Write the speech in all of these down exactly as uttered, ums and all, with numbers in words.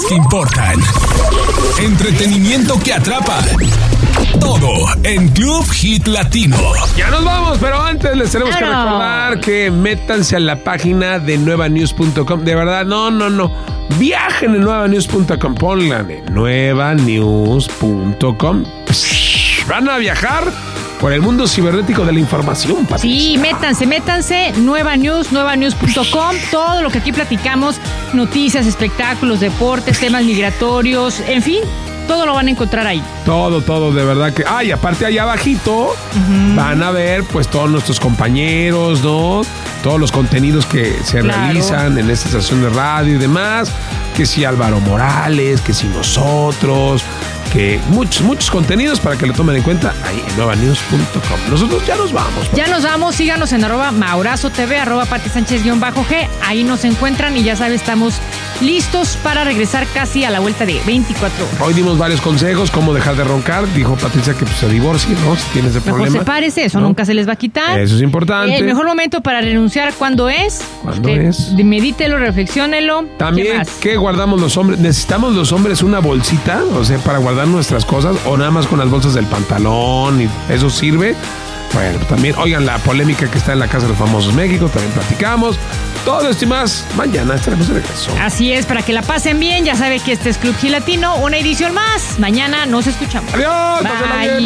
que importan. Entretenimiento que atrapa. Todo en Club Hit Latino. Ya nos vamos, pero antes les tenemos que recordar que métanse a la página de nueva news punto com. De verdad, no, no, no. Viajen en nueva news punto com. Pónganle nueva news punto com. Van a viajar por el mundo cibernético de la información, Patricia. Sí, métanse, métanse, Nueva News, nueva news punto com, todo lo que aquí platicamos, noticias, espectáculos, deportes, temas migratorios, en fin, todo lo van a encontrar ahí. Todo, todo, de verdad que... Ah, y aparte allá abajito uh-huh. van a ver pues todos nuestros compañeros, ¿no? Todos los contenidos que se claro. realizan en esta estación de radio y demás, que si Álvaro Morales, que si nosotros... que muchos, muchos contenidos para que lo tomen en cuenta ahí en nueva news punto com. Nosotros ya nos vamos. Ya nos vamos, síganos en arroba Maurazo T V, arroba Pati Sánchez guión bajo G, ahí nos encuentran y ya saben, estamos listos para regresar casi a la vuelta de veinticuatro horas. Hoy dimos varios consejos, cómo dejar de roncar, dijo Patricia que pues, se divorcie, ¿no? Si tienes ese mejor problema. sepárese, eso ¿no? nunca se les va a quitar. Eso es importante. El mejor momento para renunciar, ¿cuándo es? ¿Cuándo es? Medítelo, reflexiónelo. También, ¿qué, ¿qué guardamos los hombres? ¿Necesitamos los hombres una bolsita? O sea, para guardar nuestras cosas, o nada más con las bolsas del pantalón y eso sirve. Bueno, también, oigan, la polémica que está en la Casa de los Famosos México, también platicamos. Todo esto y más, mañana estaremos de regreso. Así es, para que la pasen bien, ya sabe que este es Club Hit Latino, una edición más. Mañana nos escuchamos. Adiós, bye.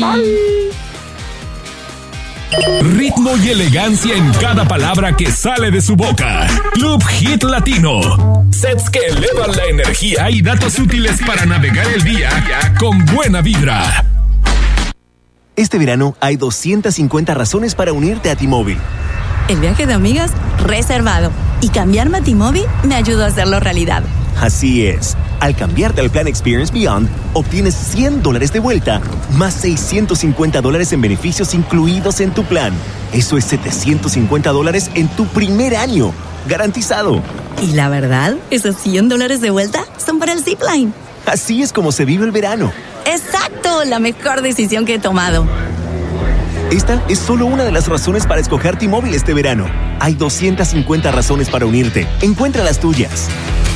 Bye. Ritmo y elegancia en cada palabra que sale de su boca. Club Hit Latino. Sets que elevan la energía y datos útiles para navegar el día con buena vibra. Este verano hay doscientas cincuenta razones para unirte a T-Mobile. El viaje de amigas, reservado. Y cambiarme a T-Mobile me ayudó a hacerlo realidad. Así es. Al cambiarte al plan Experience Beyond, obtienes cien dólares de vuelta, más seiscientos cincuenta dólares en beneficios incluidos en tu plan. Eso es setecientos cincuenta dólares en tu primer año. Garantizado. Y la verdad, esos cien dólares de vuelta son para el Zipline. Así es como se vive el verano. ¡Exacto! La mejor decisión que he tomado. Esta es solo una de las razones para escoger T-Mobile este verano. Hay doscientas cincuenta razones para unirte. Encuentra las tuyas.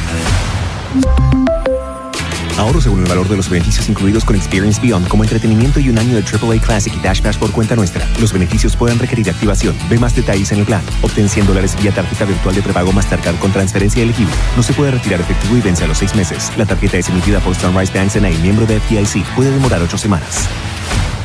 Ahorro según el valor de los beneficios incluidos con Experience Beyond, como entretenimiento y un año de triple A Classic y Dash Pass por cuenta nuestra. Los beneficios pueden requerir activación. Ve más detalles en el plan. Obtén cien dólares vía tarjeta virtual de prepago Mastercard con transferencia elegible. No se puede retirar efectivo y vence a los seis meses. La tarjeta es emitida por Sunrise Banks N A, miembro de F D I C. Puede demorar ocho semanas.